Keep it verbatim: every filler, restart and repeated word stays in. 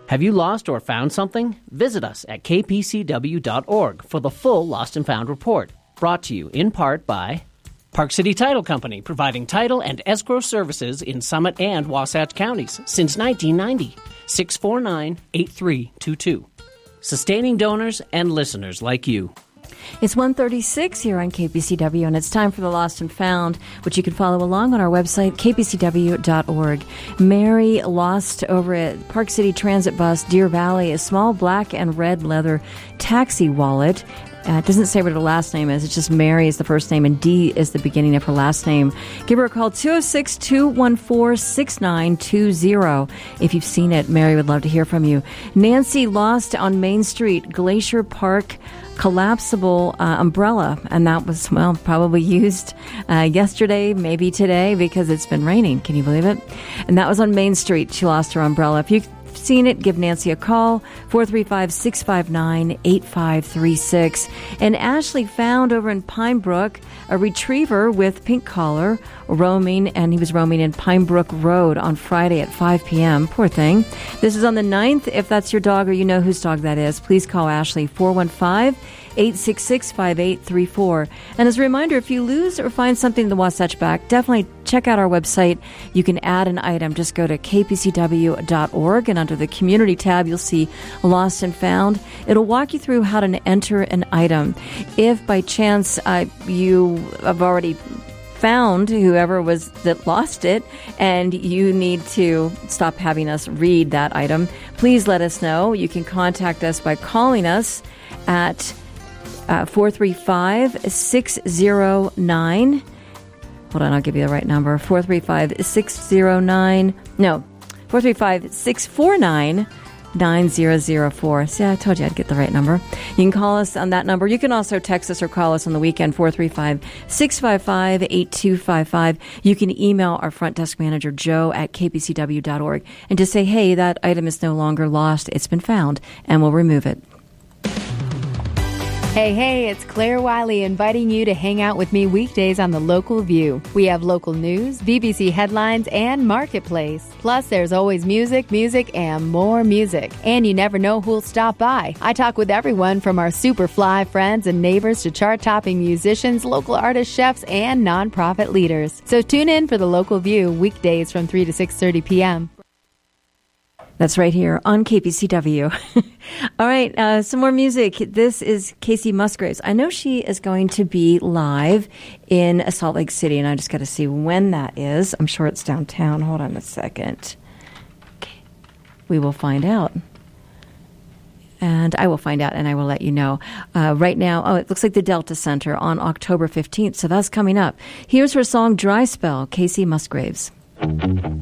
Have you lost or found something? Visit us at k p c w dot org for the full Lost and Found report. Brought to you in part by Park City Title Company, providing title and escrow services in Summit and Wasatch counties since nineteen ninety. six four nine, eight three two two. Sustaining donors and listeners like you. It's one thirty-six here on K P C W, and it's time for the Lost and Found, which you can follow along on our website, k p c w dot org. Mary lost over at Park City Transit Bus, Deer Valley, a small black and red leather taxi wallet. Uh, it doesn't say what her last name is. It's just Mary is the first name, and D is the beginning of her last name. Give her a call, two oh six, two one four, six nine two zero. If you've seen it, Mary would love to hear from you. Nancy lost on Main Street, Glacier Park, collapsible uh, umbrella, and that was, well, probably used uh, yesterday, maybe today, because it's been raining. Can you believe it? And that was on Main Street. She lost her umbrella. If you seen it, give Nancy a call, four three five, six five nine, eight five three six. And Ashley found over in Pine Brook a retriever with pink collar roaming, and he was roaming in Pine Brook Road on Friday at five p.m. Poor thing. This is on the ninth. If that's your dog or you know whose dog that is, please call Ashley, four one five, eight six six, five eight three four. And as a reminder, if you lose or find something in the Wasatch Back, definitely check out our website. You can add an item. Just go to k p c w dot org, and under the Community tab, you'll see Lost and Found. It'll walk you through how to enter an item. If by chance uh, you have already found whoever was that lost it and you need to stop having us read that item, please let us know. You can contact us by calling us at uh, four three five, six zero nine. Hold on, I'll give you the right number. four three five, six zero nine. No, four three five, six four nine, nine zero zero four. See, I told you I'd get the right number. You can call us on that number. You can also text us or call us on the weekend, four three five, six five five, eight two five five. You can email our front desk manager, Joe, at k p c w dot org, and just say, hey, that item is no longer lost. It's been found, and we'll remove it. Hey, hey, it's Claire Wiley inviting you to hang out with me weekdays on The Local View. We have local news, B B C headlines, and Marketplace. Plus, there's always music, music, and more music. And you never know who'll stop by. I talk with everyone from our super fly friends and neighbors to chart-topping musicians, local artists, chefs, and nonprofit leaders. So tune in for The Local View weekdays from three to six thirty p.m. That's right here on K P C W. All right, uh, some more music. This is Kacey Musgraves. I know she is going to be live in Salt Lake City, and I just got to see when that is. I'm sure it's downtown. Hold on a second. Okay. We will find out. And I will find out, and I will let you know. Uh, right now, oh, it looks like the Delta Center on October fifteenth, so that's coming up. Here's her song, Dry Spell, Kacey Musgraves.